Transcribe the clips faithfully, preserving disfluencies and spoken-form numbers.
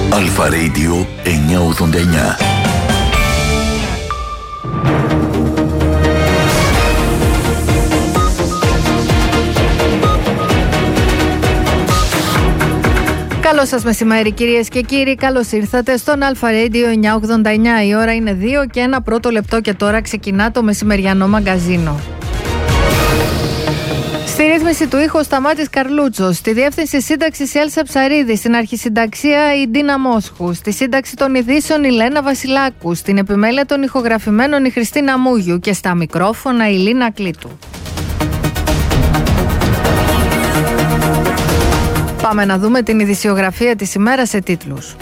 Αλφα Radio εννιακόσια ογδόντα εννιά. Καλό σας μεσημέρι κυρίες και κύριοι, καλώς ήρθατε στον Αλφα Radio εννιακόσια ογδόντα εννιά. Η ώρα είναι δύο και ένα πρώτο λεπτό και τώρα ξεκινά το μεσημεριανό μαγκαζίνο. Στη ρύθμιση του ήχου Σταμάτης Καρλούτσος, στη διεύθυνση σύνταξης η Έλσα Ψαρίδη, στην αρχισυνταξία η Ντίνα Μόσχου, στη σύνταξη των ειδήσεων η Λένα Βασιλάκου, στην επιμέλεια των ηχογραφημένων η Χριστίνα Μούγιου και στα μικρόφωνα η Λίνα Κλήτου. Πάμε να δούμε την ειδησιογραφία της ημέρας σε τίτλους.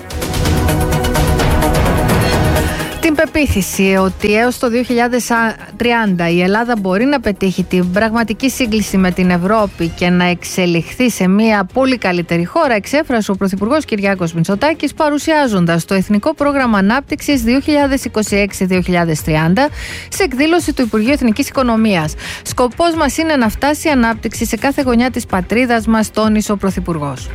Την πεποίθηση ότι έως το δύο χιλιάδες τριάντα η Ελλάδα μπορεί να πετύχει την πραγματική σύγκληση με την Ευρώπη και να εξελιχθεί σε μια πολύ καλύτερη χώρα, εξέφρασε ο Πρωθυπουργός Κυριάκος Μητσοτάκης παρουσιάζοντας το Εθνικό Πρόγραμμα Ανάπτυξης δύο χιλιάδες είκοσι έξι δύο χιλιάδες τριάντα σε εκδήλωση του Υπουργείου Εθνικής Οικονομίας. Σκοπός μας είναι να φτάσει η ανάπτυξη σε κάθε γωνιά της πατρίδας μας, τόνισε ο Πρωθυπουργός.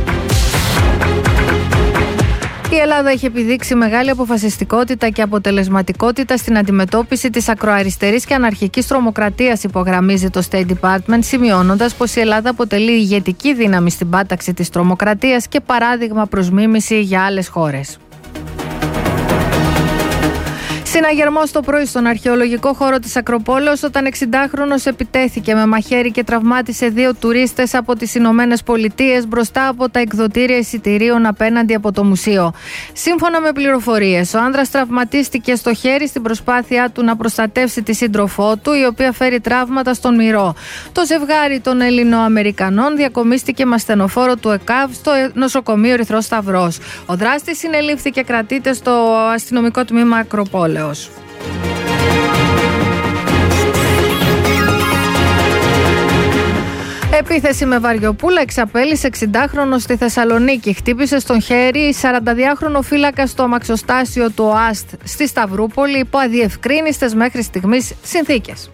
Η Ελλάδα έχει επιδείξει μεγάλη αποφασιστικότητα και αποτελεσματικότητα στην αντιμετώπιση της ακροαριστερής και αναρχικής τρομοκρατίας, υπογραμμίζει το State Department, σημειώνοντας πως η Ελλάδα αποτελεί ηγετική δύναμη στην πάταξη της τρομοκρατίας και παράδειγμα προς μίμηση για άλλες χώρες. Συναγερμός το πρωί στον αρχαιολογικό χώρο της Ακροπόλεως όταν εξηντάχρονος επιτέθηκε με μαχαίρι και τραυμάτισε δύο τουρίστες από τις Ηνωμένες Πολιτείες μπροστά από τα εκδοτήρια εισιτηρίων απέναντι από το μουσείο. Σύμφωνα με πληροφορίες, ο άνδρας τραυματίστηκε στο χέρι στην προσπάθειά του να προστατεύσει τη σύντροφό του, η οποία φέρει τραύματα στον μυρό. Το ζευγάρι των Ελληνοαμερικανών διακομίστηκε με ασθενοφόρο του ΕΚΑΒ στο νοσοκομείο Ερυθρός Σταυρός. Ο δράστης συνελήφθη και κρατείται στο αστυνομικό τμήμα Ακροπόλεως. Επίθεση με βαριοπούλα εξαπέλυσε εξηντάχρονο στη Θεσσαλονίκη. Χτύπησε στον χέρι σαρανταδυάχρονο φύλακα στο αμαξοστάσιο του ΟΑΣΤ στη Σταυρούπολη υπό αδιευκρίνιστες μέχρι στιγμής συνθήκες.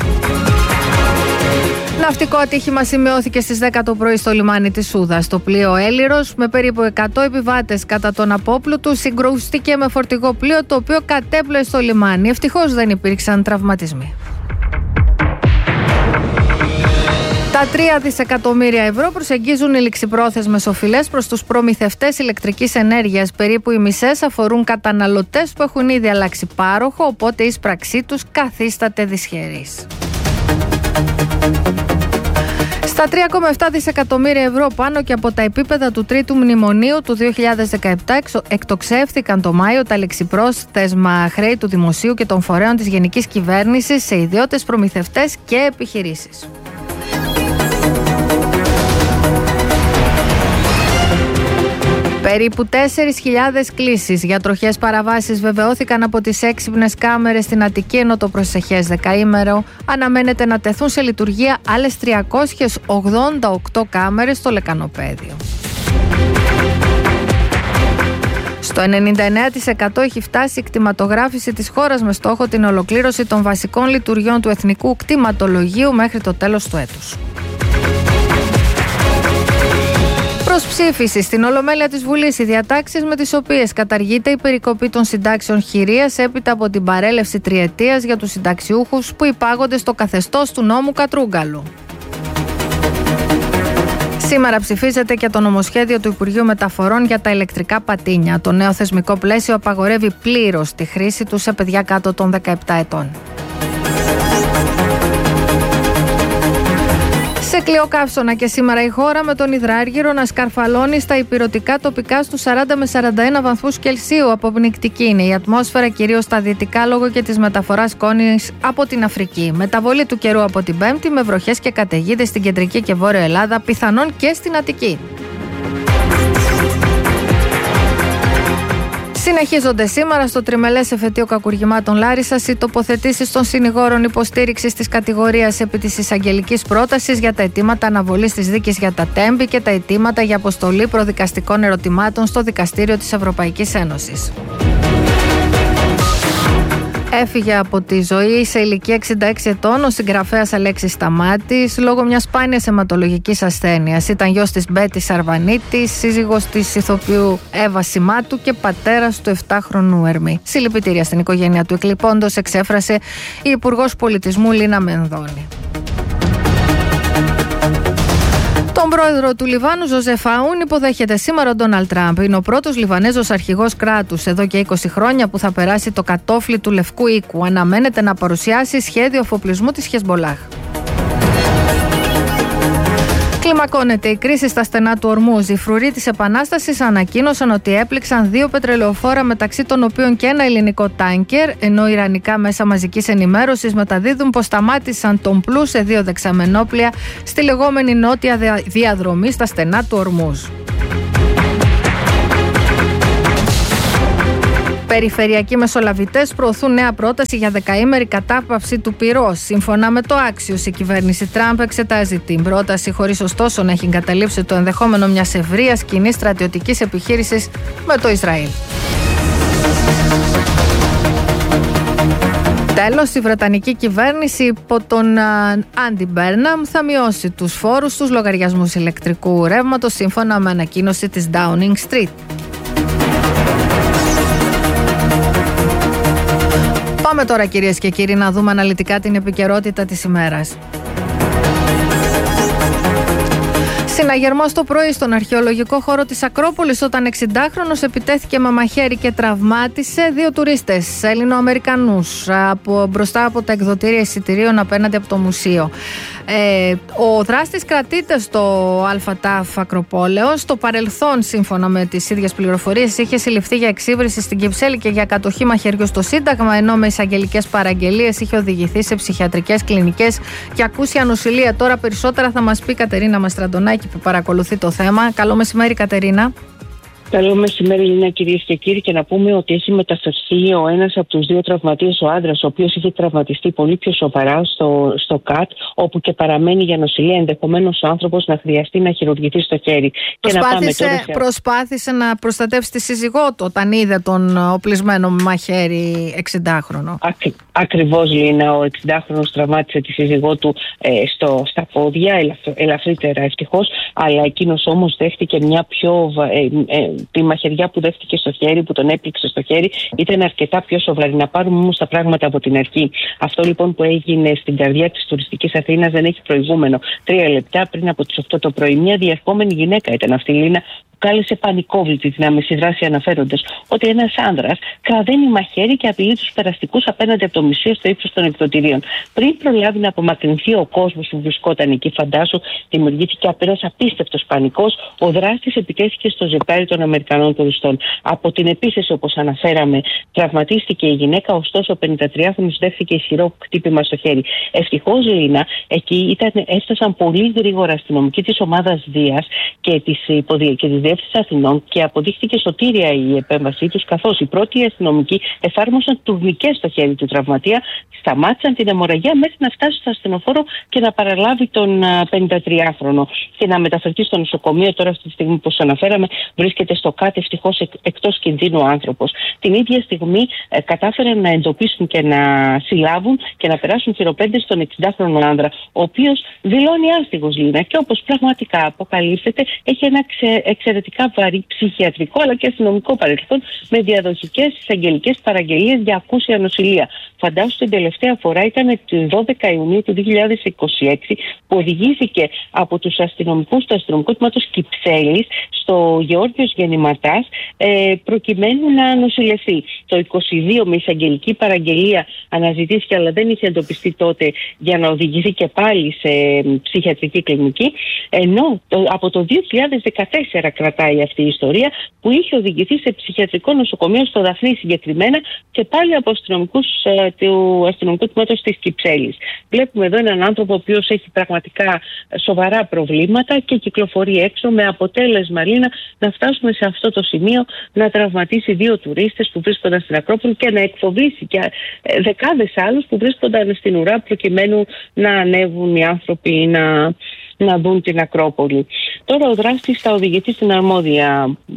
Ναυτικό ατύχημα σημειώθηκε στις δέκα το πρωί στο λιμάνι της Σούδας. Το πλοίο Έλυρος με περίπου εκατό επιβάτες κατά τον απόπλου του συγκρούστηκε με φορτηγό πλοίο το οποίο κατέπλωε στο λιμάνι. Ευτυχώς δεν υπήρξαν τραυματισμοί. Τα τρία δισεκατομμύρια ευρώ προσεγγίζουν οι ληξιπρόθεσμες οφειλές προς τους προμηθευτές ηλεκτρικής ενέργειας. Περίπου οι μισές αφορούν καταναλωτές που έχουν ήδη αλλάξει πάροχο, οπότε η εισπραξή τους καθίσταται δυσχερής. Στα τρία κόμμα επτά δισεκατομμύρια ευρώ πάνω και από τα επίπεδα του τρίτου μνημονίου του δύο χιλιάδες δεκαεπτά εκτοξεύθηκαν το Μάιο τα ληξιπρόθεσμα χρέη του Δημοσίου και των φορέων της Γενικής Κυβέρνησης σε ιδιώτες, προμηθευτές και επιχειρήσεις. Περίπου τέσσερις χιλιάδες κλήσεις για τροχές παραβάσεις βεβαιώθηκαν από τις έξυπνες κάμερες στην Αττική, ενώ το προσεχές δεκαήμερο αναμένεται να τεθούν σε λειτουργία άλλες τριακόσιες ογδόντα οκτώ κάμερες στο Λεκανοπαίδιο. Στο ενενήντα εννέα τοις εκατό έχει φτάσει η κτηματογράφηση της χώρας με στόχο την ολοκλήρωση των βασικών λειτουργιών του Εθνικού Κτηματολογίου μέχρι το τέλος του έτους. Προς ψήφιση στην Ολομέλεια της Βουλής οι διατάξεις με τις οποίες καταργείται η περικοπή των συντάξεων χειρίας έπειτα από την παρέλευση τριετίας για τους συνταξιούχους που υπάγονται στο καθεστώς του νόμου Κατρούγκαλου. Σήμερα ψηφίζεται και το νομοσχέδιο του Υπουργείου Μεταφορών για τα ηλεκτρικά πατίνια. Το νέο θεσμικό πλαίσιο απαγορεύει πλήρως τη χρήση του σε παιδιά κάτω των δεκαεπτά ετών. Σε Κλειοκαύσωνα και σήμερα η χώρα με τον υδράργυρο να σκαρφαλώνει στα ηπειρωτικά τοπικά στους σαράντα με σαράντα ένα βαθμούς Κελσίου. Αποπνικτική είναι η ατμόσφαιρα κυρίως στα δυτικά λόγω και της μεταφοράς σκόνης από την Αφρική. Μεταβολή του καιρού από την Πέμπτη με βροχές και καταιγίδες στην κεντρική και βόρεια Ελλάδα, πιθανόν και στην Αττική. Συνεχίζονται σήμερα στο τριμελές εφετείο κακουργημάτων Λάρισσας οι τοποθετήσεις των συνηγόρων υποστήριξης της κατηγορίας επί της εισαγγελικής πρότασης για τα αιτήματα αναβολής της δίκης για τα Τέμπη και τα αιτήματα για αποστολή προδικαστικών ερωτημάτων στο Δικαστήριο της Ευρωπαϊκής Ένωσης. Έφυγε από τη ζωή σε ηλικία εξήντα έξι ετών ο συγγραφέας Αλέξης Σταμάτης λόγω μιας σπάνιας αιματολογικής ασθένειας. Ήταν γιος της Μπέτης Σαρβανίτης, σύζυγος της ηθοποιού Εύα Σιμάτου και πατέρας του επτάχρονου Ερμή. Συλληπιτήρια στην οικογένεια του εκλειπώντος, εξέφρασε η Υπουργός Πολιτισμού Λίνα Μενδώνη. Τον πρόεδρο του Λιβάνου, Ζωζεφ Αούν, υποδέχεται σήμερα ο Ντόναλντ Τραμπ. Είναι ο πρώτος Λιβανέζος αρχηγός κράτους εδώ και είκοσι χρόνια που θα περάσει το κατόφλι του Λευκού Οίκου. Αναμένεται να παρουσιάσει σχέδιο αφοπλισμού της Χεσμολάχ. Κλιμακώνεται η κρίση στα στενά του Ορμούζ. Οι φρουροί της Επανάστασης ανακοίνωσαν ότι έπληξαν δύο πετρελαιοφόρα, μεταξύ των οποίων και ένα ελληνικό τάνκερ, ενώ ιρανικά μέσα μαζικής ενημέρωσης μεταδίδουν πως σταμάτησαν τον πλού σε δύο δεξαμενόπλια στη λεγόμενη νότια διαδρομή στα στενά του Ορμούζ. Περιφερειακοί μεσολαβητές προωθούν νέα πρόταση για δεκαήμερη κατάπαυση του πυρός. Σύμφωνα με το Άξιος, η κυβέρνηση Τραμπ εξετάζει την πρόταση, χωρίς ωστόσο να έχει εγκαταλείψει το ενδεχόμενο μιας ευρείας κοινής στρατιωτικής επιχείρησης με το Ισραήλ. Τέλος, η Βρετανική κυβέρνηση υπό τον Άντι Μπέρναμ θα μειώσει τους φόρους στους λογαριασμούς ηλεκτρικού ρεύματος, σύμφωνα με ανακοίνωση της Downing Street. Πάμε τώρα, κυρίες και κύριοι, να δούμε αναλυτικά την επικαιρότητα της ημέρας. Συναγερμός το πρωί στον αρχαιολογικό χώρο της Ακρόπολης όταν εξηντάχρονος επιτέθηκε με μαχαίρι και τραυμάτισε δύο τουρίστες Έλληνο-Αμερικανούς από, μπροστά από τα εκδοτήρια εισιτηρίων απέναντι από το μουσείο. Ε, ο δράστης κρατείται στο ΑΤΑΦ Ακροπόλεως. Στο παρελθόν, σύμφωνα με τις ίδιες πληροφορίες, είχε συλληφθεί για εξύβριση στην Κυψέλη και για κατοχή μαχαιριού στο Σύνταγμα, ενώ με εισαγγελικές παραγγελίες είχε οδηγηθεί σε ψυχιατρικές κλινικές και ακούσια νοσηλεία. Τώρα περισσότερα θα μας πει η Κατερίνα Μαστραντονάκη που παρακολουθεί το θέμα. Καλό μεσημέρι, Κατερίνα. Καλό μεσημέρι, Λίνα, κυρίες και κύριοι, και να πούμε ότι έχει μεταφερθεί ο ένας από τους δύο τραυματίες, ο άντρας, ο οποίος είχε τραυματιστεί πολύ πιο σοβαρά στο, στο ΚΑΤ, όπου και παραμένει για νοσηλεία. Ενδεχομένως ο άνθρωπος να χρειαστεί να χειρουργηθεί στο χέρι. Προσπάθησε, και να πάμε τώρα σε... προσπάθησε να προστατεύσει τη σύζυγό του όταν είδε τον οπλισμένο με μαχαίρι εξηντάχρονο. Ακ, ακριβώς, Λίνα, ο εξηντάχρονος τραυμάτισε τη σύζυγό του ε, στο, στα πόδια, ελαφ, ελαφρύτερα ευτυχώς, αλλά εκείνος όμως δέχτηκε μια πιο. Ε, ε, τη μαχαιριά που δέχτηκε στο χέρι, που τον έπληξε στο χέρι, ήταν αρκετά πιο σοβαρή. Να πάρουμε όμως τα πράγματα από την αρχή. Αυτό λοιπόν που έγινε στην καρδιά της τουριστικής Αθήνας δεν έχει προηγούμενο. Τρία λεπτά πριν από τις οκτώ το πρωί, μια διερχόμενη γυναίκα ήταν αυτή, Λίνα, που κάλεσε πανικόβλητη την άμεση δράση, αναφέροντας ότι ένας άνδρας κραδένει μαχαίρι και απειλεί τους περαστικούς απέναντι από το μουσείο στο ύψος των εκδοτηρίων. Πριν προλάβει να απομακρυνθεί ο κόσμος που βρισκόταν εκεί, φαντάσου, δημιουργήθηκε ένας απίστευτος πανικός. Ο δράστης επιτέθηκε στο ζευγάρι των Αμερικανών τουριστών. Από την επίθεση, όπως αναφέραμε, τραυματίστηκε η γυναίκα, ωστόσο ο πενηντατριάχρονος δέχθηκε ισχυρό χτύπημα στο χέρι. Ευτυχώς, Λίνα, εκεί ήταν, έφτασαν πολύ γρήγορα αστυνομικοί της ομάδας Δίας και της υποδια... Διεύθυνση Αθηνών και αποδείχθηκε σωτήρια η επέμβασή τους, καθώς οι πρώτοι αστυνομικοί εφάρμοσαν τουρνικές στο χέρι του τραυματία, σταμάτησαν την αιμορραγία μέχρι να φτάσει στο ασθενοφόρο και να παραλάβει τον πενηντατριάχρονο και να μεταφερθεί στο νοσοκομείο. Τώρα, αυτή τη στιγμή που σας αναφέραμε, βρίσκεται στο ΚΑΤ, ευτυχώς εκ, εκτός κινδύνου άνθρωπος. Την ίδια στιγμή ε, κατάφεραν να εντοπίσουν και να συλλάβουν και να περάσουν χειροπέδες στον εξηντάχρονο άνδρα, ο οποίος δηλώνει άστιγος, Λίνα, και όπως πραγματικά αποκαλύπτεται, έχει ένα ξε, εξαιρετικά βαρύ ψυχιατρικό αλλά και αστυνομικό παρελθόν, με διαδοχικές εισαγγελικές παραγγελίες για ακούσια νοσηλεία. Φαντάσου, την τελευταία φορά ήταν τη δώδεκα Ιουνίου του δύο χιλιάδες είκοσι έξι που οδηγήθηκε από τους αστυνομικούς του αστυνομικού τμήματος Κυψέλης στο Γεώργιος Γεννηματάς ε, προκειμένου να νοσηλευτεί. Το είκοσι δύο με εισαγγελική παραγγελία αναζητήθηκε, αλλά δεν είχε εντοπιστεί τότε, για να οδηγηθεί και πάλι σε ψυχιατρική κλινική, ενώ το, από το δύο χιλιάδες δεκατέσσερα κρατάει αυτή η ιστορία, που είχε οδηγηθεί σε ψυχιατρικό νοσοκομείο στο Δαφνί συγκεκριμένα και πάλι από αστυνομικούς ε, του αστυνομικού τμήματος της Κυψέλης. Βλέπουμε εδώ έναν άνθρωπο ο οποίος έχει πραγματικά σοβαρά προβλήματα και κυκλοφορεί έξω, με αποτέλεσμα, Λίνα, να φτάσουμε σε αυτό το σημείο να τραυματίσει δύο τουρίστες που βρίσκονταν στην Ακρόπολη και να εκφοβήσει και ε, δεκάδες άλλους που βρίσκονταν στην ουρά προκειμένου να ανέβουν οι άνθρωποι να, να δουν την Ακρόπολη. Τώρα ο δράστης θα οδηγηθεί στην αρμόδια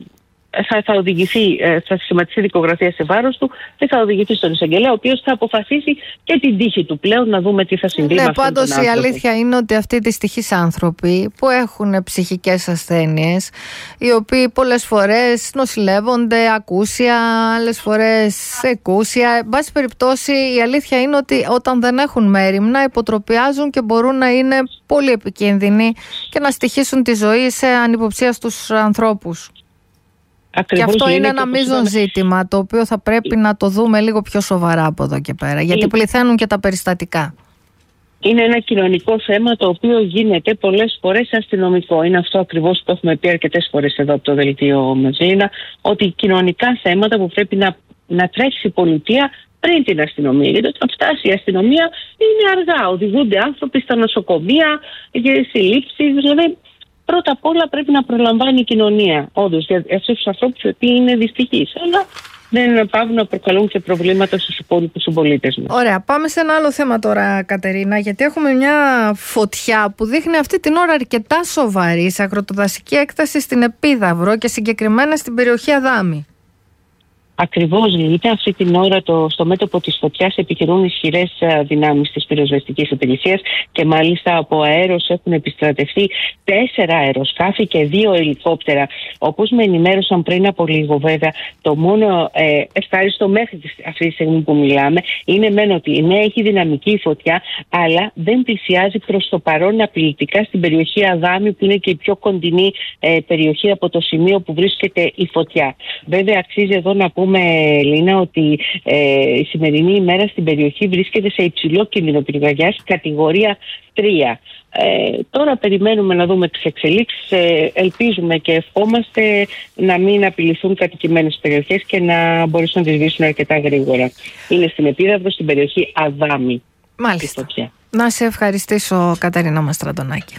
θα, θα οδηγηθεί, θα σχηματιστεί δικογραφία σε βάρος του και θα οδηγηθεί στον εισαγγελέα, ο οποίος θα αποφασίσει και την τύχη του πλέον, να δούμε τι θα συμβεί ναι, με αυτόν τον άνθρωπο. Πάντως η αλήθεια είναι ότι αυτοί δυστυχείς άνθρωποι που έχουν ψυχικές ασθένειες, οι οποίοι πολλές φορές νοσηλεύονται ακούσια, άλλες φορές εκούσια, εν πάση περιπτώσει η αλήθεια είναι ότι όταν δεν έχουν μέριμνα υποτροπιάζουν και μπορούν να είναι πολύ επικίνδυνοι και να στοιχήσουν τη ζωή σε ανυποψία στους ανθρώπους. Ακριβώς. Και αυτό είναι, είναι ένα μείζον ζήτημα, το οποίο θα πρέπει να το δούμε λίγο πιο σοβαρά από εδώ και πέρα, γιατί πληθαίνουν και τα περιστατικά. Είναι ένα κοινωνικό θέμα το οποίο γίνεται πολλές φορές αστυνομικό. Είναι αυτό ακριβώς που έχουμε πει αρκετές φορές εδώ από το δελτίο Μεζίνα, ότι κοινωνικά θέματα που πρέπει να, να τρέξει η πολιτεία πριν την αστυνομία. Γιατί όταν φτάσει η αστυνομία είναι αργά. Οδηγούνται άνθρωποι στα νοσοκομεία και συλλήψεις. Δηλαδή, πρώτα απ' όλα πρέπει να προλαμβάνει η κοινωνία. Όντως, για αυτούς τους ανθρώπους οι οποίοι είναι δυστυχείς. Αλλά δεν πάβουν να προκαλούν και προβλήματα στους υπόλοιπους συμπολίτες μας. Ωραία, πάμε σε ένα άλλο θέμα τώρα, Κατερίνα, γιατί έχουμε μια φωτιά που δείχνει αυτή την ώρα αρκετά σοβαρή σε αγροτοδασική έκταση στην Επίδαυρο και συγκεκριμένα στην περιοχή Αδάμη. Ακριβώς, Λίτα, αυτή την ώρα το, στο μέτωπο της φωτιάς επιχειρούν ισχυρές δυνάμεις της πυροσβεστικής υπηρεσίας και μάλιστα από αέρος έχουν επιστρατευτεί τέσσερα αεροσκάφη και δύο ελικόπτερα. Όπως με ενημέρωσαν πριν από λίγο, βέβαια, το μόνο ε, ευχάριστο μέχρι αυτή τη στιγμή που μιλάμε είναι μεν ότι ναι, έχει δυναμική η φωτιά, αλλά δεν πλησιάζει προς το παρόν απειλητικά στην περιοχή Αδάμη, που είναι και η πιο κοντινή ε, περιοχή από το σημείο που βρίσκεται η φωτιά. Βέβαια, αξίζει εδώ να πούμε, Λίνα, ότι ε, η σημερινή ημέρα στην περιοχή βρίσκεται σε υψηλό κίνδυνο πυρκαγιάς, κατηγορία τρία. Ε, τώρα περιμένουμε να δούμε τις εξελίξεις. Ε, ελπίζουμε και ευχόμαστε να μην απειληθούν κατοικημένες περιοχές και να μπορέσουν να τις σβήσουν αρκετά γρήγορα. Είναι στην Επίδαυρο, στην περιοχή Αδάμη. Μάλιστα. Να σε ευχαριστήσω, Κατερίνα Μαστραντονάκη.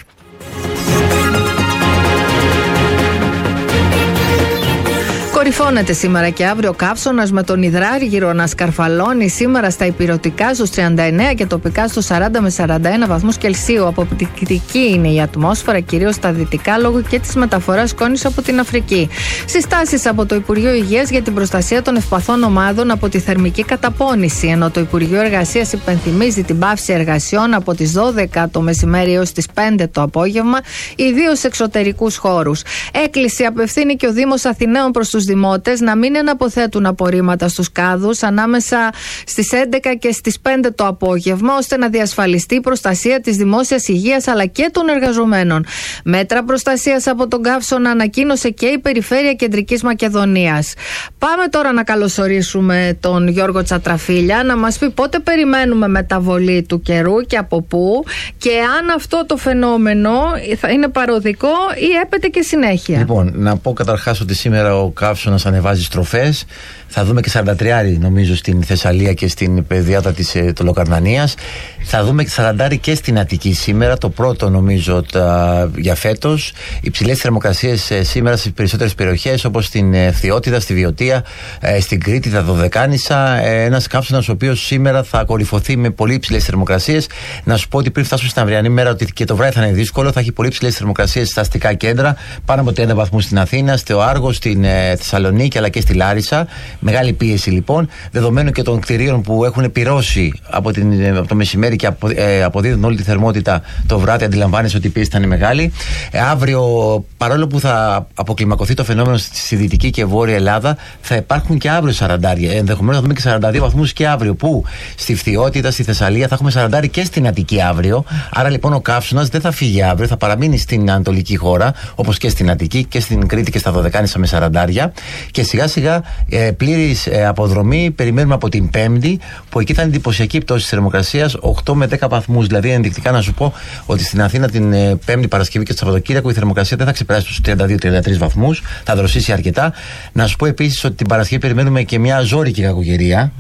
Κορυφώνεται σήμερα και αύριο καύσωνας με τον υδράργυρο να σκαρφαλώνει σήμερα στα ηπειρωτικά στους τριάντα εννέα και τοπικά στους σαράντα με σαράντα ένα βαθμούς Κελσίου. Αποπτυκτική είναι η ατμόσφαιρα, κυρίως στα δυτικά, λόγω και της μεταφοράς σκόνης από την Αφρική. Συστάσεις από το Υπουργείο Υγείας για την προστασία των ευπαθών ομάδων από τη θερμική καταπώνηση, ενώ το Υπουργείο Εργασίας υπενθυμίζει την πάυση εργασιών από τις δώδεκα το μεσημέρι έως τις πέντε το απόγευμα, ιδίως σε εξωτερικούς χώρους. Έκκληση απευθύνει και ο Δήμος Αθηναίων προς τους δημότες να μην εναποθέτουν απορρίμματα στους κάδους ανάμεσα στις έντεκα και στις πέντε το απόγευμα, ώστε να διασφαλιστεί η προστασία της δημόσιας υγείας αλλά και των εργαζομένων. Μέτρα προστασίας από τον καύσωνα ανακοίνωσε και η Περιφέρεια Κεντρικής Μακεδονίας. Πάμε τώρα να καλωσορίσουμε τον Γιώργο Τσατραφίλια, να μας πει πότε περιμένουμε μεταβολή του καιρού και από πού, και αν αυτό το φαινόμενο θα είναι παροδικό ή έπεται και συνέχεια. Λοιπόν, να πω καταρχάς ότι σήμερα ο καύσωνας ανεβάζει στροφές. Θα δούμε και σαράντα τρία νομίζω στην Θεσσαλία και στην πεδιάδα της ε, Τολοκαρνανίας. Θα δούμε και σαράντα και στην Αττική σήμερα, το πρώτο νομίζω τα, για φέτος. Υψηλές θερμοκρασίες ε, σήμερα στις περισσότερες περιοχές, όπως στην ε, Φθιώτιδα, στη Βιωτία, ε, στην Κρήτη, τα Δωδεκάνησα. Ε, ένας καύσωνας ο οποίος σήμερα θα κορυφωθεί με πολύ υψηλές θερμοκρασίες. Να σου πω ότι πριν φτάσουμε στην αυριανή μέρα, ότι και το βράδυ θα είναι δύσκολο. Θα έχει πολύ υψηλές θερμοκρασίες στα αστικά κέντρα, πάνω από τριάντα βαθμούς στην Αθήνα, στο Άργο, στην ε, Θεσσαλονίκη αλλά και στη Λάρισα. Μεγάλη πίεση λοιπόν, δεδομένου και των κτηρίων που έχουν πυρώσει από, την, από το μεσημέρι και απο, ε, αποδίδουν όλη τη θερμότητα το βράδυ. Αντιλαμβάνεσαι ότι η πίεση θα είναι μεγάλη. Ε, αύριο, παρόλο που θα αποκλιμακωθεί το φαινόμενο στη δυτική και βόρεια Ελλάδα, θα υπάρχουν και αύριο σαραντάρια. Ενδεχομένως θα δούμε και σαράντα δύο βαθμούς και αύριο, που στη Φθιώτιδα, στη Θεσσαλία θα έχουμε σαράντα και στην Αττική αύριο. Άρα λοιπόν ο καύσωνας δεν θα φύγει αύριο, θα παραμείνει στην ανατολική χώρα, όπως και στην Αττική και στην Κρήτη και στα Δωδεκάνησα με σαραντάρια. Και σιγά σιγά ε, πλήρης ε, αποδρομή περιμένουμε από την Πέμπτη, που εκεί θα είναι εντυπωσιακή πτώση της θερμοκρασίας, οκτώ με δέκα βαθμούς. Δηλαδή, ενδεικτικά να σου πω ότι στην Αθήνα την ε, Πέμπτη, Παρασκευή και το Σαββατοκύριακο η θερμοκρασία δεν θα ξεπεράσει τους τριάντα δύο με τριάντα τρεις βαθμούς, θα δροσίσει αρκετά. Να σου πω επίσης ότι την Παρασκευή περιμένουμε και μια ζώρικη κακοκαιρία.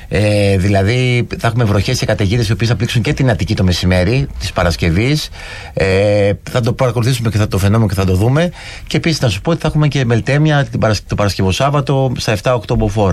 Ε, δηλαδή θα έχουμε βροχές και καταιγίδες οι οποίες θα πλήξουν και την Αττική το μεσημέρι της Παρασκευής. Ε, θα το παρακολουθήσουμε και θα το φαινόμενο και θα το δούμε. Και επίσης να σου πω ότι θα έχουμε και μελτέμια το Παρασκευοσάββατο στα επτά οκτώ μποφόρ.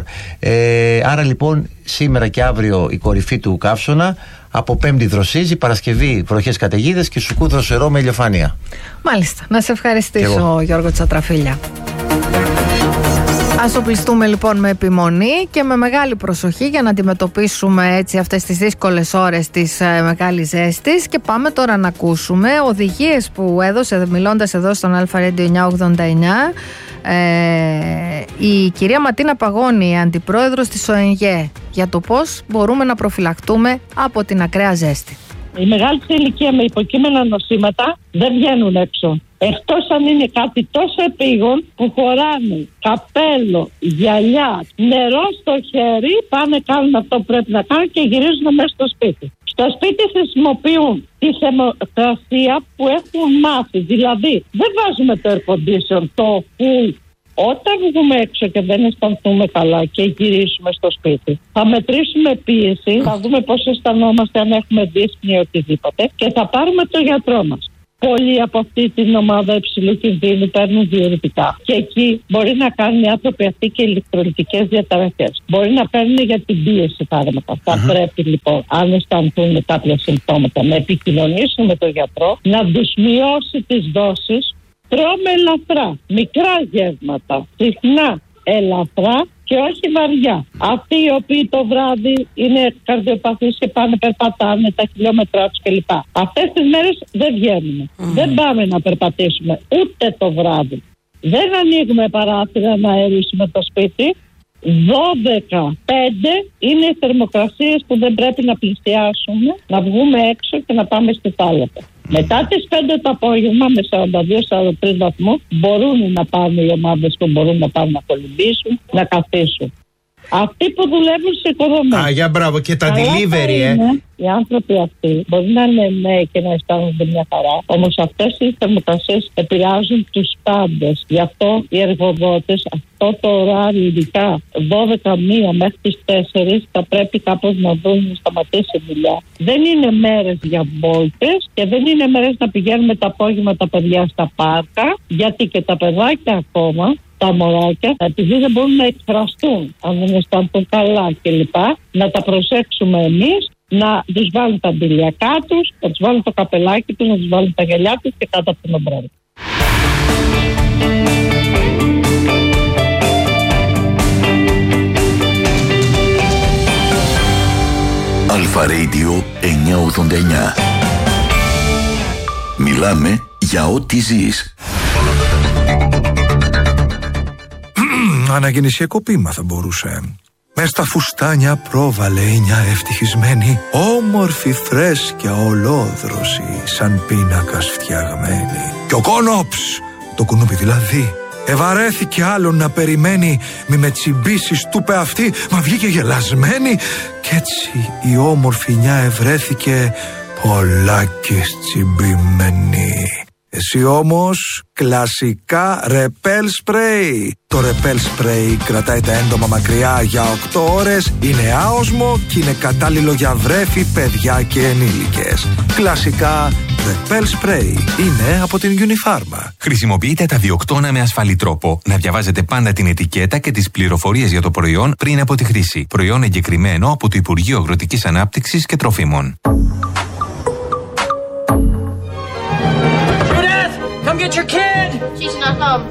Ε, άρα λοιπόν σήμερα και αύριο η κορυφή του καύσωνα. Από Πέμπτη δροσίζει, Παρασκευή βροχές καταιγίδες και Σουκού δροσερό με ηλιοφάνεια. Μάλιστα. Να σε ευχαριστήσω, Γιώργο Τσατραφίλια. Ας οπλιστούμε λοιπόν με επιμονή και με μεγάλη προσοχή για να αντιμετωπίσουμε έτσι αυτές τις δύσκολες ώρες της ε, μεγάλης ζέστης. Και πάμε τώρα να ακούσουμε οδηγίες που έδωσε μιλώντας εδώ στον Αλφα Radio εννιακόσια ογδόντα εννιά ε, η κυρία Ματίνα Παγώνη, αντιπρόεδρος της ΟΕΝΓΕ, για το πώς μπορούμε να προφυλαχτούμε από την ακραία ζέστη. Οι μεγάλοι σε ηλικία με υποκείμενα νοσήματα δεν βγαίνουν έξω. Εκτός αν είναι κάτι τόσο επίγον που φοράνε καπέλο, γυαλιά, νερό στο χέρι, πάνε κάνουν αυτό που πρέπει να κάνουν και γυρίζουν μέσα στο σπίτι. Στο σπίτι χρησιμοποιούν τη θερμοκρασία που έχουν μάθει. Δηλαδή δεν βάζουμε το air condition, το full. Όταν βγούμε έξω και δεν αισθανθούμε καλά και γυρίσουμε στο σπίτι, θα μετρήσουμε πίεση, θα δούμε πώς αισθανόμαστε, αν έχουμε δύσπνοια ή οτιδήποτε, και θα πάρουμε το γιατρό μας. Πολλοί από αυτή την ομάδα υψηλού κινδύνου παίρνουν διουρητικά. Και εκεί μπορεί να κάνουν οι άνθρωποι αυτοί και ηλεκτρολιτικές διαταραχές. Μπορεί να παίρνουν για την πίεση φάρμακα. Mm-hmm. Θα πρέπει λοιπόν, αν αισθανθούν κάποια συμπτώματα, να επικοινωνήσουν με τον γιατρό, να τους μειώσει τις δόσεις. Τρώμε ελαφρά, μικρά γεύματα, συχνά ελαφρά και όχι βαριά. Αυτοί οι οποίοι το βράδυ είναι καρδιοπαθείς και πάνε περπατάνε τα χιλιόμετρά τους κλπ. Αυτές τις μέρες δεν βγαίνουμε. Mm. Δεν πάμε να περπατήσουμε ούτε το βράδυ. Δεν ανοίγουμε παράθυρα να αερίσουμε το σπίτι. δώδεκα πέντε είναι οι θερμοκρασίες που δεν πρέπει να πλησιάσουμε, να βγούμε έξω και να πάμε στη θάλασσα. Μετά τις πέντε το απόγευμα με σαράντα δύο σαράντα τρεις βαθμούς μπορούν να πάνε οι ομάδες που μπορούν να πάνε να κολυμπήσουν, να καθίσουν. Αυτοί που δουλεύουν σε οικοδομές. Α, για μπράβο, και τα delivery, ε. Οι άνθρωποι αυτοί μπορεί να είναι νέοι και να αισθάνονται μια χαρά, όμως αυτές οι θερμοκρασίες επηρεάζουν τους πάντες. Γι' αυτό οι εργοδότες αυτό το ωράριο, ειδικά δώδεκα μία μέχρι τις τέσσερις, θα πρέπει κάπως να δουν να σταματήσει η δουλειά. Δεν είναι μέρες για βόλτες και δεν είναι μέρες να πηγαίνουμε τα απόγευμα τα παιδιά στα πάρκα, γιατί και τα παιδάκια ακόμα, τα μωράκια, επειδή δεν μπορούν να εκφραστούν, αν δεν αισθάνονται καλά κλπ., να τα προσέξουμε εμείς, να τους βάλουν τα μπιλιακά τους, να τους βάλουν το καπελάκι τους, να τους βάλουν τα γυαλιά τους και κάτω από την ομπρέλα. Αλφα Radio εννιακόσια ογδόντα εννιά. Μιλάμε για ό,τι ζεις. Αναγεννησιακό ποίημα θα μπορούσε. Μες στα φουστάνια πρόβαλε μια ευτυχισμένη, όμορφη φρέσκια ολόδρωση, σαν πίνακας φτιαγμένη. Και ο κόνοψ, το κουνούπι δηλαδή, ευαρέθηκε άλλον να περιμένει, μη με τσιμπήσεις του πε αυτή, μα βγήκε γελασμένη. Κι έτσι η όμορφη νιά ευρέθηκε πολλάκις τσιμπημένη. Εσύ όμως κλασικά ρεπέλ σπρέι. Το ρεπέλ σπρέι κρατάει τα έντομα μακριά για οκτώ ώρες, είναι άοσμο και είναι κατάλληλο για βρέφη, παιδιά και ενήλικες. Κλασικά ρεπέλ σπρέι είναι από την Unifarma. Χρησιμοποιείτε τα διοκτώνα με ασφαλή τρόπο. Να διαβάζετε πάντα την ετικέτα και τις πληροφορίες για το προϊόν πριν από τη χρήση. Προϊόν εγκεκριμένο από το Υπουργείο Αγροτικής Ανάπτυξης και Τροφίμων. Come get your kid! She's not home.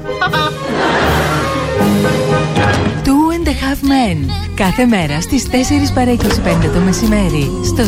Two and a Half Men. Κάθε μέρα στις τέσσερις παρά είκοσι πέντε το μεσημέρι στο